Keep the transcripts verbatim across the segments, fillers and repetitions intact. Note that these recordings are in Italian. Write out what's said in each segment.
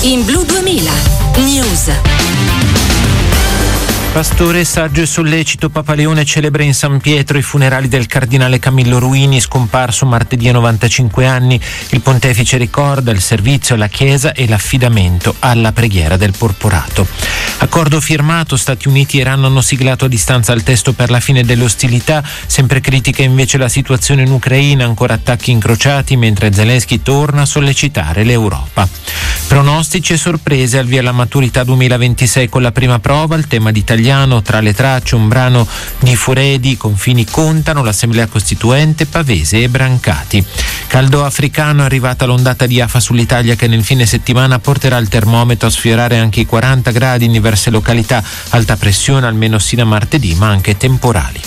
In Blu duemila News. Pastore, saggio e sollecito, Papa Leone celebra in San Pietro i funerali del cardinale Camillo Ruini, scomparso martedì a novantacinque anni. Il pontefice ricorda il servizio alla Chiesa e l'affidamento alla preghiera del porporato. Accordo firmato, Stati Uniti e Iran hanno siglato a distanza il testo per la fine delle ostilità. Sempre critica invece la situazione in Ucraina, ancora attacchi incrociati, mentre Zelensky torna a sollecitare l'Europa. Pronostici e sorprese, al via la maturità duemilaventisei con la prima prova, il tema d'italiano. Tra le tracce un brano di Furedi, i confini contano, l'Assemblea Costituente, Pavese e Brancati. Caldo africano, è arrivata l'ondata di afa sull'Italia che nel fine settimana porterà il termometro a sfiorare anche i quaranta gradi in diverse località, alta pressione almeno sino a martedì, ma anche temporali.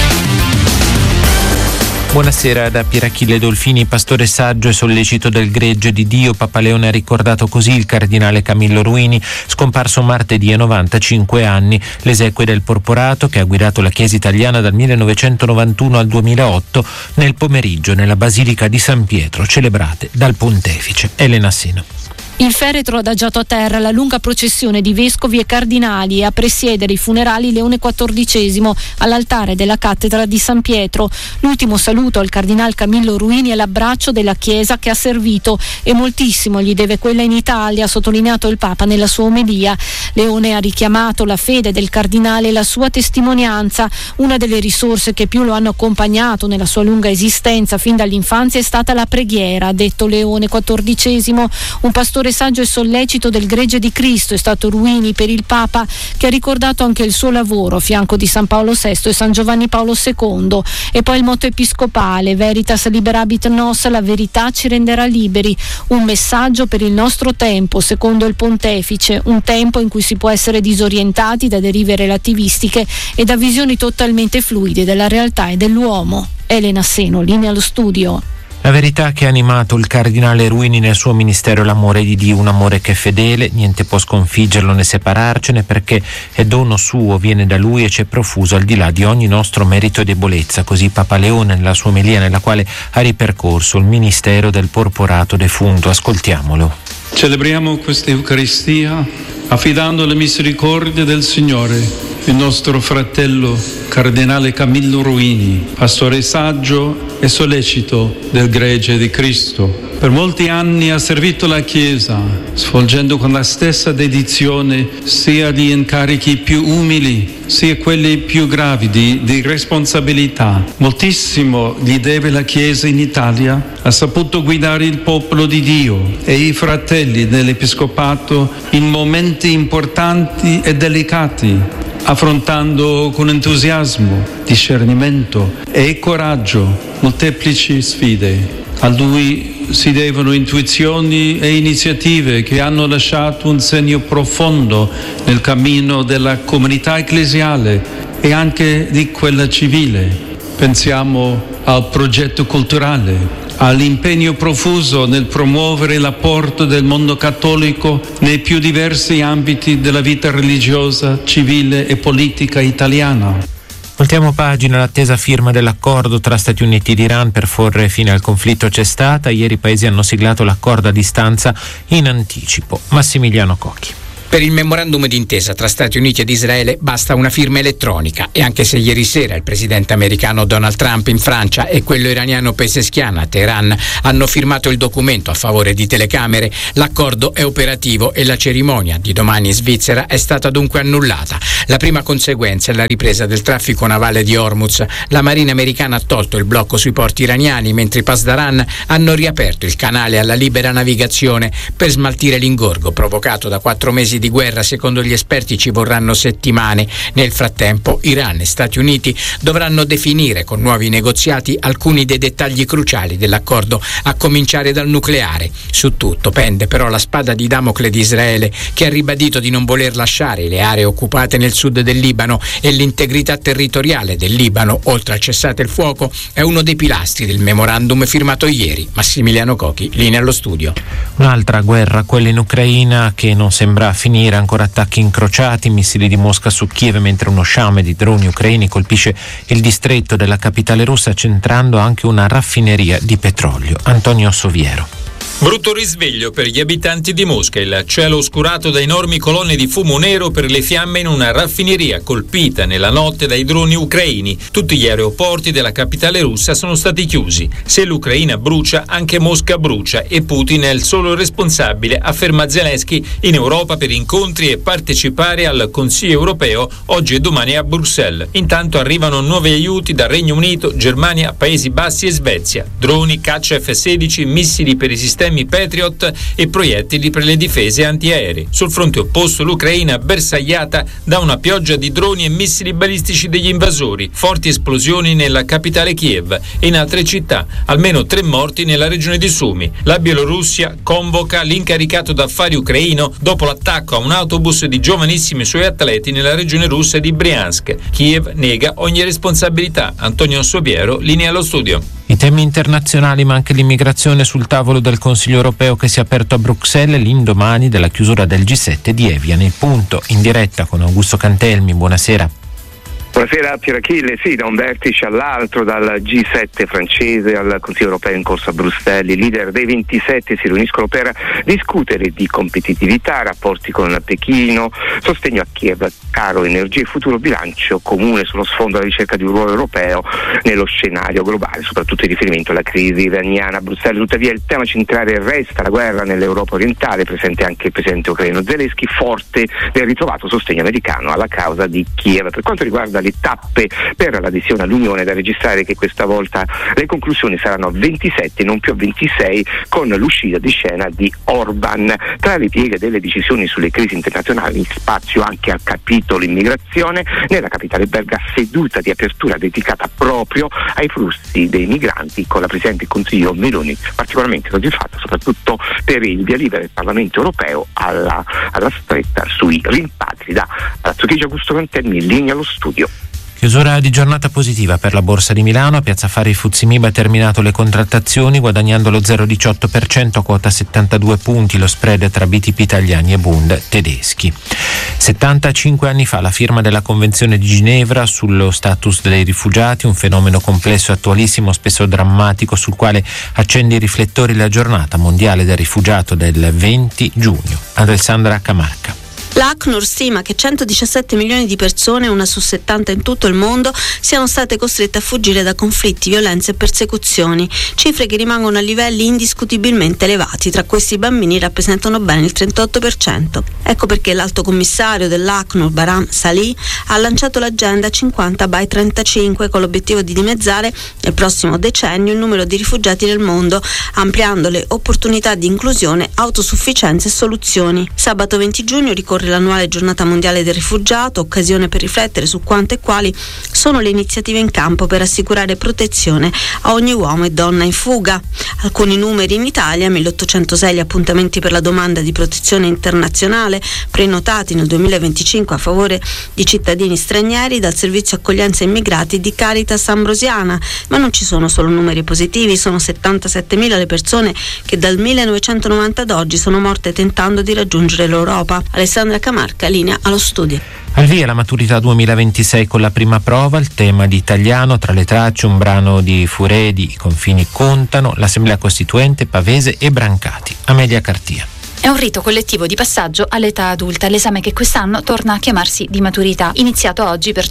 Buonasera da Pierachille Dolfini, pastore saggio e sollecito del gregge di Dio. Papa Leone ha ricordato così il cardinale Camillo Ruini, scomparso martedì a novantacinque anni. Le esequie del porporato, che ha guidato la Chiesa italiana dal millenovecentonovantuno al duemilaotto, nel pomeriggio nella Basilica di San Pietro, celebrate dal pontefice. Elena Seno. Il feretro adagiato a terra, la lunga processione di vescovi e cardinali e a presiedere i funerali Leone quattordicesimo all'altare della cattedra di San Pietro. L'ultimo saluto al cardinal Camillo Ruini è l'abbraccio della Chiesa che ha servito e moltissimo gli deve quella in Italia, ha sottolineato il Papa nella sua omelia. Leone ha richiamato la fede del cardinale e la sua testimonianza. Una delle risorse che più lo hanno accompagnato nella sua lunga esistenza fin dall'infanzia è stata la preghiera, ha detto Leone quattordicesimo. Un pastore saggio e sollecito del gregge di Cristo è stato Ruini per il Papa, che ha ricordato anche il suo lavoro a fianco di San Paolo sesto e San Giovanni Paolo secondo. E poi il motto episcopale Veritas liberabit nos, la verità ci renderà liberi, un messaggio per il nostro tempo secondo il pontefice, un tempo in cui si può essere disorientati da derive relativistiche e da visioni totalmente fluide della realtà e dell'uomo. Elena Seno, linea allo studio. La verità che ha animato il cardinale Ruini nel suo ministero è l'amore di Dio, un amore che è fedele, niente può sconfiggerlo né separarcene, perché è dono suo, viene da lui e c'è profuso al di là di ogni nostro merito e debolezza. Così Papa Leone nella sua omelia, nella quale ha ripercorso il ministero del porporato defunto. Ascoltiamolo. Celebriamo questa Eucaristia affidando alle misericordie del Signore il nostro fratello cardinale Camillo Ruini, pastore saggio e sollecito del gregge di Cristo. Per molti anni ha servito la Chiesa, svolgendo con la stessa dedizione sia gli incarichi più umili sia quelli più gravi di, di responsabilità. Moltissimo gli deve la Chiesa in Italia, ha saputo guidare il popolo di Dio e i fratelli dell'Episcopato in momenti importanti e delicati, affrontando con entusiasmo, discernimento e coraggio molteplici sfide. A lui si devono intuizioni e iniziative che hanno lasciato un segno profondo nel cammino della comunità ecclesiale e anche di quella civile. Pensiamo al progetto culturale, all'impegno profuso nel promuovere l'apporto del mondo cattolico nei più diversi ambiti della vita religiosa, civile e politica italiana. Voltiamo pagina, l'attesa firma dell'accordo tra Stati Uniti ed Iran per porre fine al conflitto c'è stata. Ieri i paesi hanno siglato l'accordo a distanza in anticipo. Massimiliano Cocchi. Per il memorandum d'intesa tra Stati Uniti ed Israele basta una firma elettronica e anche se ieri sera il presidente americano Donald Trump in Francia e quello iraniano Pezeshkian a Teheran hanno firmato il documento a favore di telecamere, l'accordo è operativo e la cerimonia di domani in Svizzera è stata dunque annullata. La prima conseguenza è la ripresa del traffico navale di Hormuz. La marina americana ha tolto il blocco sui porti iraniani, mentre i Pasdaran hanno riaperto il canale alla libera navigazione per smaltire l'ingorgo provocato da quattro mesi di di guerra. Secondo gli esperti ci vorranno settimane. Nel frattempo Iran e Stati Uniti dovranno definire con nuovi negoziati alcuni dei dettagli cruciali dell'accordo, a cominciare dal nucleare. Su tutto pende però la spada di Damocle di Israele, che ha ribadito di non voler lasciare le aree occupate nel sud del Libano, e l'integrità territoriale del Libano, oltre al cessate il fuoco, è uno dei pilastri del memorandum firmato ieri. Massimiliano Cocchi, linea allo studio. Un'altra guerra, quella in Ucraina, che non sembra finire. Ancora attacchi incrociati, missili di Mosca su Kiev, mentre uno sciame di droni ucraini colpisce il distretto della capitale russa, centrando anche una raffineria di petrolio. Antonio Soviero. Brutto risveglio per gli abitanti di Mosca, il cielo oscurato da enormi colonne di fumo nero per le fiamme in una raffineria colpita nella notte dai droni ucraini. Tutti gli aeroporti della capitale russa sono stati chiusi. Se l'Ucraina brucia, anche Mosca brucia e Putin è il solo responsabile, afferma Zelensky in Europa per incontri e partecipare al Consiglio europeo oggi e domani a Bruxelles. Intanto arrivano nuovi aiuti da Regno Unito, Germania, Paesi Bassi e Svezia. Droni, caccia F sedici, missili per i sistemi Patriot e proiettili per le difese antiaeree. Sul fronte opposto l'Ucraina bersagliata da una pioggia di droni e missili balistici degli invasori, forti esplosioni nella capitale Kiev e in altre città, almeno tre morti nella regione di Sumi. La Bielorussia convoca l'incaricato d'affari ucraino dopo l'attacco a un autobus di giovanissimi suoi atleti nella regione russa di Briansk. Kiev nega ogni responsabilità. Antonio Sobiero, linea allo studio. I temi internazionali, ma anche l'immigrazione sul tavolo del Consiglio europeo che si è aperto a Bruxelles l'indomani della chiusura del G sette di Evian. Il punto in diretta con Augusto Cantelmi. Buonasera. Buonasera Pier Achille, sì, da un vertice all'altro, dal G sette francese al Consiglio europeo in corso a Bruxelles. I leader dei ventisette si riuniscono per discutere di competitività, rapporti con Pechino, sostegno a Kiev, caro energia e futuro bilancio comune sullo sfondo della ricerca di un ruolo europeo nello scenario globale, soprattutto in riferimento alla crisi iraniana. A Bruxelles tuttavia il tema centrale resta la guerra nell'Europa orientale, presente anche il presidente ucraino Zelensky, forte del ritrovato sostegno americano alla causa di Kiev. Per quanto riguarda le tappe per l'adesione all'Unione, da registrare che questa volta le conclusioni saranno ventisette, non più a ventisei, con l'uscita di scena di Orban. Tra le pieghe delle decisioni sulle crisi internazionali, spazio anche al capitolo immigrazione. Nella capitale belga seduta di apertura dedicata proprio ai flussi dei migranti, con la Presidente del Consiglio Meloni particolarmente soddisfatta soprattutto per il via libera del Parlamento europeo alla, alla stretta sui rimpatri. Da Palazzo Chigi, Augusto Cantelmi, in linea allo studio. Chiusura di giornata positiva per la Borsa di Milano. A Piazza Affari Fuzzi Mib ha terminato le contrattazioni guadagnando lo zero virgola diciotto per cento a quota settantadue punti, lo spread tra B T P italiani e Bund tedeschi. settantacinque anni fa la firma della Convenzione di Ginevra sullo status dei rifugiati, un fenomeno complesso e attualissimo, spesso drammatico, sul quale accende i riflettori la giornata mondiale del rifugiato del venti giugno. Alessandra Camarca. L'ACNUR stima che centodiciassette milioni di persone, una su settanta in tutto il mondo, siano state costrette a fuggire da conflitti, violenze e persecuzioni, cifre che rimangono a livelli indiscutibilmente elevati. Tra questi i bambini rappresentano ben il trentotto per cento. Ecco perché l'alto commissario dell'ACNUR, Bahram Salih, ha lanciato l'agenda cinquanta by trentacinque con l'obiettivo di dimezzare nel prossimo decennio il numero di rifugiati nel mondo, ampliando le opportunità di inclusione, autosufficienza e soluzioni. Sabato venti giugno ricorre l'annuale giornata mondiale del rifugiato, occasione per riflettere su quante e quali sono le iniziative in campo per assicurare protezione a ogni uomo e donna in fuga. Alcuni numeri: in Italia milleottocentosei gli appuntamenti per la domanda di protezione internazionale prenotati nel duemilaventicinque a favore di cittadini stranieri dal servizio accoglienza immigrati di Caritas Ambrosiana. Ma non ci sono solo numeri positivi, sono settantasettemila le persone che dal millenovecentonovanta ad oggi sono morte tentando di raggiungere l'Europa. Alessandra Camarca, linea allo studio. Al via la maturità duemilaventisei con la prima prova, il tema di Italiano, tra le tracce un brano di Furedi, I confini contano, l'Assemblea Costituente, Pavese e Brancati. Amelia Cartia. È un rito collettivo di passaggio all'età adulta, l'esame che quest'anno torna a chiamarsi di maturità, iniziato oggi per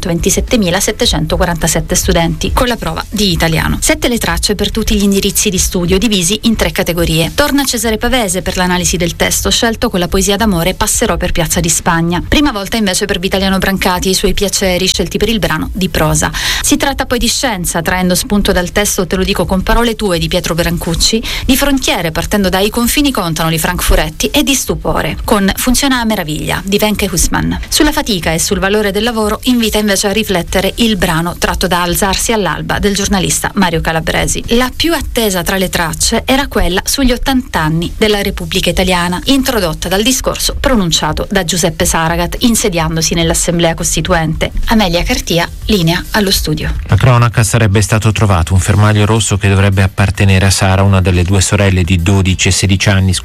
cinquecentoventisettemilasettecentoquarantasette studenti, con la prova di italiano. Sette le tracce per tutti gli indirizzi di studio, divisi in tre categorie. Torna Cesare Pavese per l'analisi del testo, scelto con la poesia d'amore Passerò per Piazza di Spagna. Prima volta invece per Vitaliano Brancati e i suoi piaceri, scelti per il brano di prosa. Si tratta poi di scienza, traendo spunto dal testo Te lo dico con parole tue di Pietro Brancucci, di frontiere, partendo da I confini contano di Franco Furetti, e di stupore, con Funziona a meraviglia di Wenche Hussmann. Sulla fatica e sul valore del lavoro invita invece a riflettere il brano tratto da Alzarsi all'alba del giornalista Mario Calabresi. La più attesa tra le tracce era quella sugli ottanta anni della Repubblica Italiana, introdotta dal discorso pronunciato da Giuseppe Saragat insediandosi nell'Assemblea Costituente. Amelia Cartia, linea allo studio. La cronaca: sarebbe stato trovato un fermaglio rosso che dovrebbe appartenere a Sara, una delle due sorelle di dodici e sedici anni scomparse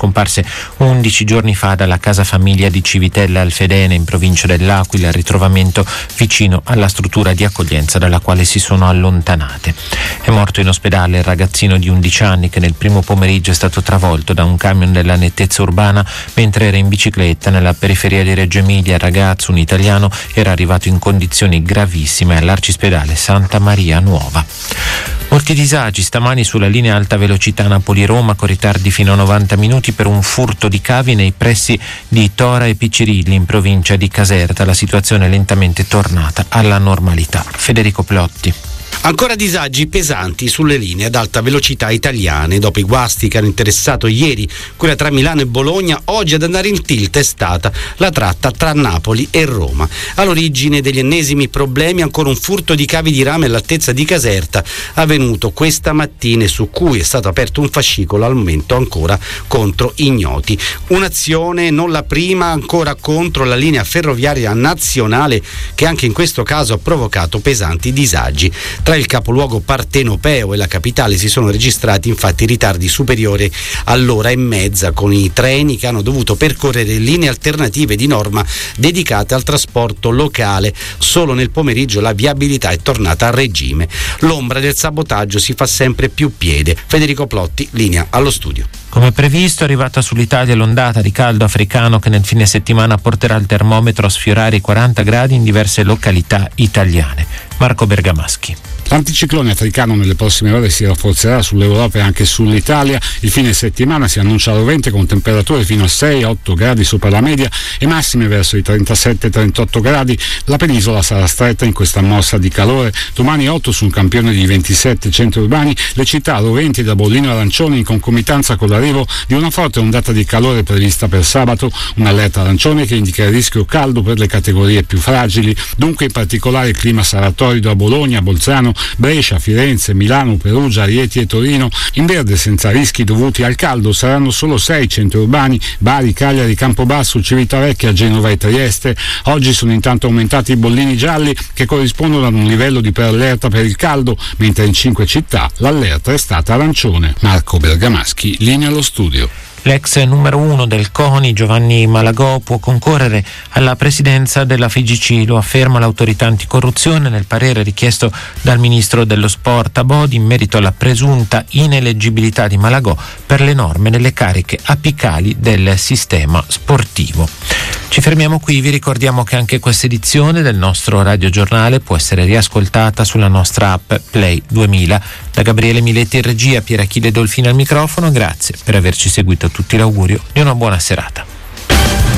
undici giorni fa dalla casa famiglia di Civitella Alfedene in provincia dell'Aquila, al ritrovamento vicino alla struttura di accoglienza dalla quale si sono allontanate. È morto in ospedale il ragazzino di undici anni che nel primo pomeriggio è stato travolto da un camion della nettezza urbana mentre era in bicicletta nella periferia di Reggio Emilia. Il ragazzo, un italiano, era arrivato in condizioni gravissime all'arcispedale Santa Maria Nuova. Molti disagi stamani sulla linea alta velocità Napoli-Roma, con ritardi fino a novanta minuti per un furto di cavi nei pressi di Tora e Piccirilli in provincia di Caserta. La situazione è lentamente tornata alla normalità. Federico Plotti. Ancora disagi pesanti sulle linee ad alta velocità italiane. Dopo i guasti che hanno interessato ieri quella tra Milano e Bologna, oggi ad andare in tilt è stata la tratta tra Napoli e Roma. All'origine degli ennesimi problemi ancora un furto di cavi di rame all'altezza di Caserta, avvenuto questa mattina e su cui è stato aperto un fascicolo, al momento ancora contro ignoti. Un'azione, non la prima, ancora contro la linea ferroviaria nazionale, che anche in questo caso ha provocato pesanti disagi. Tra il capoluogo partenopeo e la capitale si sono registrati infatti ritardi superiori all'ora e mezza, con i treni che hanno dovuto percorrere linee alternative di norma dedicate al trasporto locale. Solo nel pomeriggio la viabilità è tornata a regime. L'ombra del sabotaggio si fa sempre più piede. Federico Plotti, linea allo studio. Come previsto è arrivata sull'Italia l'ondata di caldo africano che nel fine settimana porterà il termometro a sfiorare i quaranta gradi in diverse località italiane. Marco Bergamaschi. L'anticiclone africano nelle prossime ore si rafforzerà sull'Europa e anche sull'Italia. Il fine settimana si annuncia rovente con temperature fino a sei otto gradi sopra la media e massime verso i trentasette trentotto gradi. La penisola sarà stretta in questa mossa di calore. Domani otto su un campione di ventisette centri urbani, le città roventi da bollino arancione in concomitanza con l'arrivo di una forte ondata di calore prevista per sabato, un'allerta arancione che indica il rischio caldo per le categorie più fragili. Dunque in particolare il clima sarà torrido a Bologna, Bolzano, Brescia, Firenze, Milano, Perugia, Rieti e Torino. In verde senza rischi dovuti al caldo saranno solo sei centri urbani: Bari, Cagliari, Campobasso, Civitavecchia, Genova e Trieste. Oggi sono intanto aumentati i bollini gialli che corrispondono ad un livello di preallerta per il caldo, mentre in cinque città l'allerta è stata arancione. Marco Bergamaschi, linea allo studio. L'ex numero uno del CONI, Giovanni Malagò, può concorrere alla presidenza della F I G C, lo afferma l'autorità anticorruzione nel parere richiesto dal ministro dello sport Abodi in merito alla presunta ineleggibilità di Malagò per le norme nelle cariche apicali del sistema sportivo. Ci fermiamo qui, vi ricordiamo che anche questa edizione del nostro radiogiornale può essere riascoltata sulla nostra app Play duemila. Da Gabriele Miletti in regia, Pierachille Dolfini al microfono, grazie per averci seguito. A tutti l'augurio di una buona serata.